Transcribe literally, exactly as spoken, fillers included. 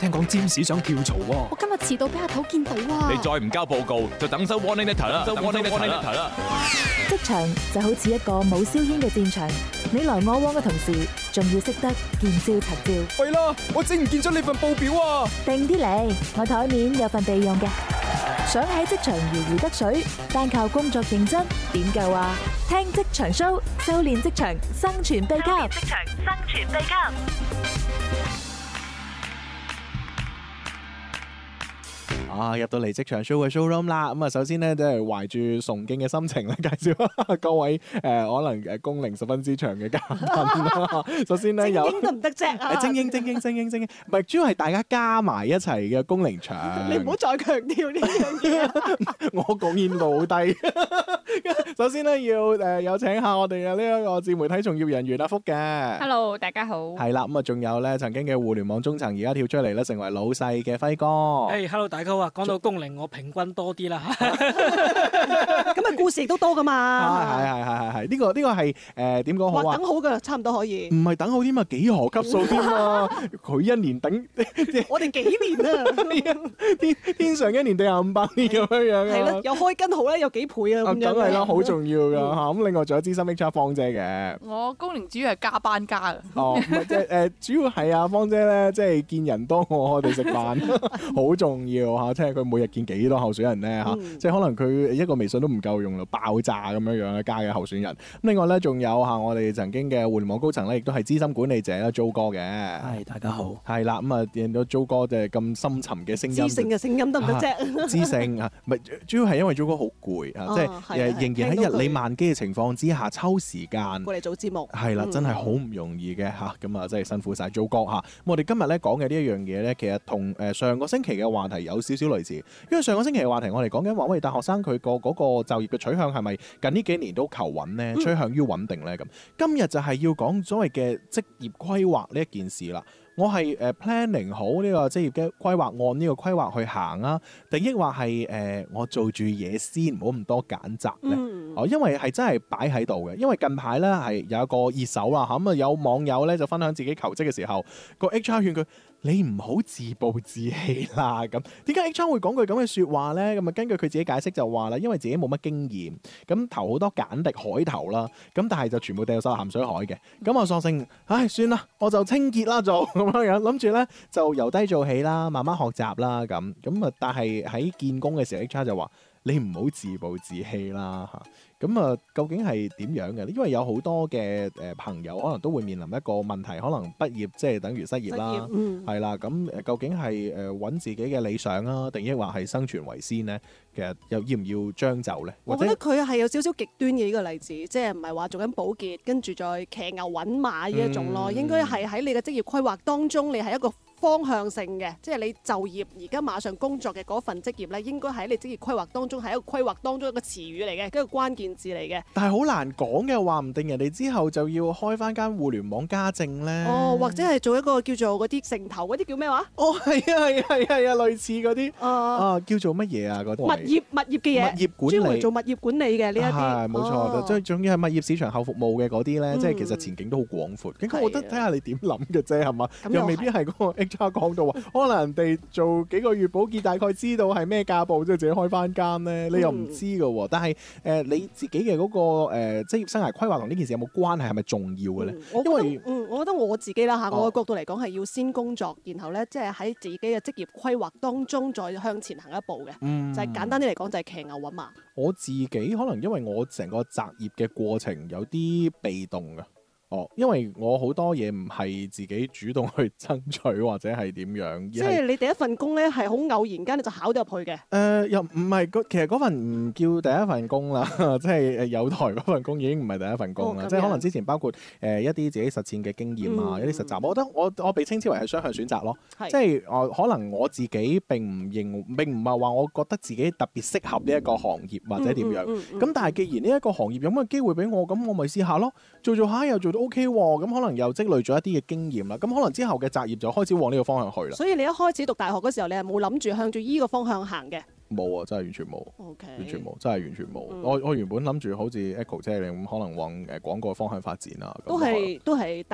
聽講占士想跳槽喎。 我今日遲到俾阿頭見到啊！ 你再唔交報告，就等收 warning letter 啦，收 warning letter 啦。 職場就好似一個冇硝煙嘅戰場，你來我往嘅同時，仲要識得見招拆招。 喂啦，我整唔見咗你份報表啊！ 定啲嚟，我台面有份備用嘅。想喺職場如魚得水，單靠工作認真點夠啊？聽職場 show， 修煉職場生存秘笈。職場生存秘笈。 啊！入到嚟職場 show 嘅 showroom 啦，咁啊首先咧，都係懷住崇敬嘅心情咧，介紹各位誒、呃、可能誒工齡十分之長嘅嘉賓。首先咧有精英都唔得啫、啊， 精英精英精英精英，唔係主要係大家加埋一齊嘅工齡長。 你唔好再強調呢樣嘢。 我貢獻度好低。首先咧要誒有請下我哋嘅呢一個自媒體從業人員阿福嘅。 Hello， 大家好。係啦，咁啊仲有咧曾經嘅互聯網中層，而家跳出嚟咧成為老細嘅輝哥。 誒、hey，Hello， 大家好啊！講到工齡，我平均多啲啦。 咁啊，故事亦都多噶嘛。 係係係係係，呢個呢個係誒點講好啊？ 哇，等好噶，差唔多可以。 唔係等好添啊，幾何級數添啊！佢一年等， 我哋幾年啊？ 天天上一年地下五百年咁樣樣啊！ 係咯，有開根號咧，有幾倍啊？咁樣。 梗係啦，好重要噶嚇。咁另外仲有資深 H R 芳姐嘅。 我工齡主要係加班加嘅。 哦，唔係即係誒，主要係啊，芳姐咧，即係見人多過我哋食飯，好重要嚇。即係佢每日見幾多候選人咧嚇，嗯、即係可能佢一個微信都唔夠用啦，爆炸咁樣樣咧加嘅候選人。咁另外咧仲有嚇我哋曾經嘅互聯網高層咧，亦都係資深管理者啦，Jo 哥嘅。 係，大家好。係啦，咁啊見到 Jo 哥就係咁深沉嘅聲音。 知性嘅聲音得唔得啫？ 知性啊，唔係主要係因為 Jo 哥好攰啊，即係誒仍然喺日理萬機嘅情況之下抽時間過嚟做節目。 係啦，真係好唔容易嘅嚇，咁啊真係辛苦晒 Jo 哥嚇。咁我哋今日咧講嘅呢一樣嘢咧，其實同誒上個星期嘅話題有少少類似，因為上個星期嘅話題我哋講緊話，喂，大學生佢個嗰個就業嘅取向係咪近呢幾年都求穩呢？趨向於穩定呢？咁今日就係要講所謂嘅職業規劃呢一件事啦。我係誒 planning 好呢個職業嘅規劃，按呢個規劃去行啊，定抑或係誒我做住嘢先，唔好咁多揀擇咧？哦、嗯，因為係真係擺喺度嘅，因為近排咧係有一個熱搜啦嚇，咁啊有網友咧就分享自己求職嘅時候，個 H R 勸佢。你唔好自暴自棄啦，咁點解 H R 會講句咁嘅説話咧？咁啊根據佢自己解釋就話啦，因為自己冇乜經驗，咁投好多簡歷海投啦，咁但係就全部掉晒鹹水海嘅，咁啊索性，唉算啦，我就清潔啦做咁樣樣，諗住咧就由低做起啦，慢慢學習啦咁，咁啊但係喺見工嘅時候 H R 就話你唔好自暴自棄啦嚇。咁啊，究竟係點樣嘅？因為有好多嘅誒朋友可能都會面臨一個問題，可能畢業即係等於失業啦，係、嗯、啦。咁究竟係誒揾自己嘅理想啊，定抑或係生存為先呢？其實又要唔要將就咧？ 我覺得佢係有少少極端嘅呢個例子，即係唔係話做緊保潔，跟住再騎牛揾馬呢一種咯。嗯、應該係喺你嘅職業規劃當中，你係一個方向性嘅，即係你就業而家馬上工作嘅嗰份職業咧，應該喺你職業規劃當中係一個規劃當中一個詞語嚟嘅，一個關鍵字嚟嘅。 但係好難講嘅，話唔定人哋之後就要開翻間互聯網家政咧。 哦，或者係做一個叫做嗰啲城投嗰啲叫咩話？ 哦，係啊，係啊，係啊，係啊，類似嗰啲啊，叫做乜嘢啊？嗰啲物業物業嘅嘢， 物業管理，專門做物業管理嘅呢一啲。 係冇錯，即係仲要係物業市場後服務嘅嗰啲咧，即係其實前景都好廣闊。咁我覺得睇下你點諗嘅啫，係嘛？又未必係嗰個 H R 講到話。可能人哋做幾個月保潔，大概知道係咩價步，即係自己開翻間咧，你又唔知㗎喎。嗯、但係誒、呃、你自己嘅嗰、那個誒、呃、職業生涯規劃同呢件事有冇關係？係咪重要嘅咧？ 嗯、 因為嗯，我覺得我自己啦嚇，我嘅角度嚟講係要先工作，然後咧即係喺自己嘅職業規劃當中再向前行一步嘅。嗯、就係簡單啲嚟講，就係騎牛揾馬。 我自己可能因為我成個擇業嘅過程有啲被動嘅。哦，因為我好多嘢唔係自己主動去爭取或者係點樣， 即係你第一份工咧係好偶然間你就考咗入去嘅。誒、 呃，又唔係，其實嗰份唔叫第一份工啦，即係誒有台嗰份工已經唔係第一份工啦。哦、即係可能之前包括誒、呃、一啲自己實踐嘅經驗啊，嗯、一啲實習，我覺得我我被稱之為係雙向選擇咯。是即係我、呃、可能我自己並唔認，並唔係話我覺得自己特別適合呢一個行業或者點樣。咁、嗯嗯嗯嗯、但係既然呢一個行業有乜機會俾我，咁我咪試下咯，做做下又做到 O K 喎，咁可能又積累咗一啲嘅經驗啦，咁可能之後嘅擇業就開始往呢個方向去啦。 所以你一開始讀大學嗰時候，你係冇諗住向住依個方向行嘅？ 冇啊，真係完全冇。 Okay. 完全冇，真係完全冇。 嗯、 我我原本諗住好似 Echo 姐你咁，可能往誒廣告方向發展啊。 都係都係。